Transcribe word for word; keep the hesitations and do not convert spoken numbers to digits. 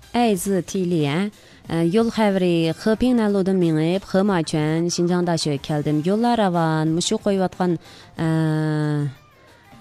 爱字体里啊。yo'l xavri xiping nalodim mingib ximachun Xinjiang daşö keldim. Yollara van mushu qo'yayotgan